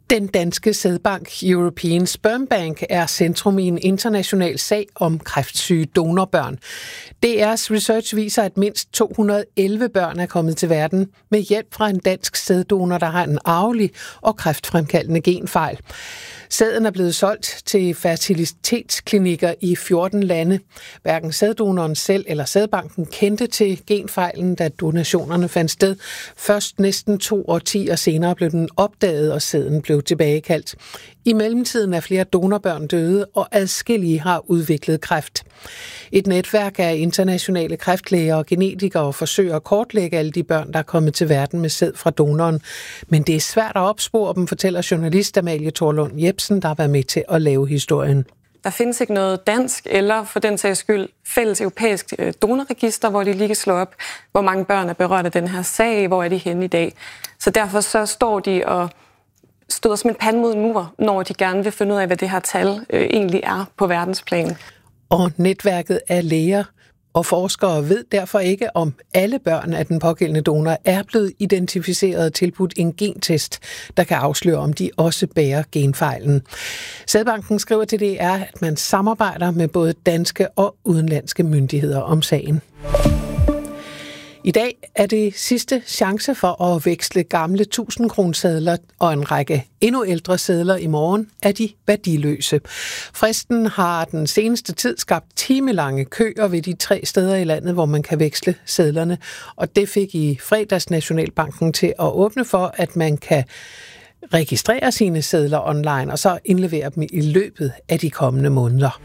Den danske sædbank European Sperm Bank er centrum i en international sag om kræftsyge donorbørn. DR's research viser, at mindst 211 børn er kommet til verden med hjælp fra en dansk sæddonor, der har en arvelig og kræftfremkaldende genfejl. Sæden er blevet solgt til fertilitetsklinikker i 14 lande. Hverken sæddonoren selv eller sædbanken kendte til genfejlen, da donationerne fandt sted. Først næsten 2 årtier senere blev den opdaget, og sæden blev tilbagekaldt. I mellemtiden er flere donorbørn døde, og adskillige har udviklet kræft. Et netværk af internationale kræftlæger og genetikere forsøger at kortlægge alle de børn, der er kommet til verden med sæd fra donoren. Men det er svært at opspore dem, fortæller journalist Amalie Thorlund Jepsen, der har været med til at lave historien. Der findes ikke noget dansk eller for den sags skyld fælles europæisk donorregister, hvor de lige kan slå op, hvor mange børn er berørt af den her sag, hvor er de henne i dag. Så derfor så står de og støder som en pande mod en mur, når de gerne vil finde ud af, hvad det her tal egentlig er på verdensplan. Og netværket af læger og forskere ved derfor ikke, om alle børn af den pågældende donor er blevet identificeret og tilbudt en gentest, der kan afsløre, om de også bærer genfejlen. Sædbanken skriver til DR, at man samarbejder med både danske og udenlandske myndigheder om sagen. I dag er det sidste chance for at veksle gamle 1000-kronesedler og en række endnu ældre sedler. I morgen er de værdiløse. Fristen har den seneste tid skabt timelange køer ved de 3 steder i landet, hvor man kan veksle sedlerne. Og det fik i fredags Nationalbanken til at åbne for, at man kan registrere sine sedler online og så indlevere dem i løbet af de kommende måneder.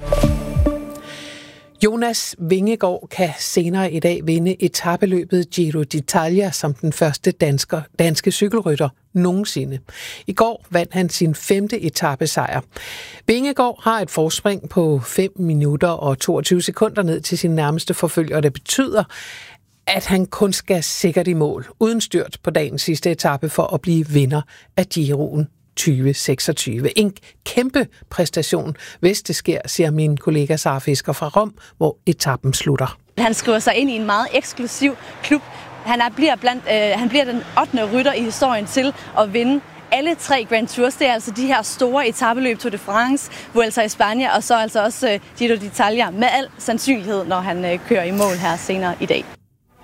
Jonas Vingegaard kan senere i dag vinde etapeløbet Giro d'Italia som den første danske cykelrytter nogensinde. I går vandt han sin 5. etapesejr. Vingegaard har et forspring på 5 minutter og 22 sekunder ned til sin nærmeste forfølger, og det betyder, at han kun skal sikkert i mål uden styrt på dagens sidste etape for at blive vinder af Giroen 2026. En kæmpe præstation, hvis det sker, siger min kollega Sara Fisker fra Rom, hvor etappen slutter. Han skriver sig ind i en meget eksklusiv klub. Han bliver den 8. rytter i historien til at vinde alle 3 Grand Tours. Det er altså de her store etapeløb, Tour de France, Vuelta i Spanien, og så altså også Giro d'Italia med al sandsynlighed, når han kører i mål her senere i dag.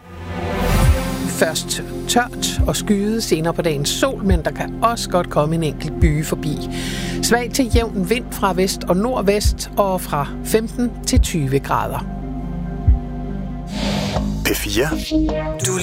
Først tørt og skyet, senere på dagen sol, men der kan også godt komme en enkelt byge forbi. Svag til jævn vind fra vest og nordvest og fra 15 til 20 grader. P4.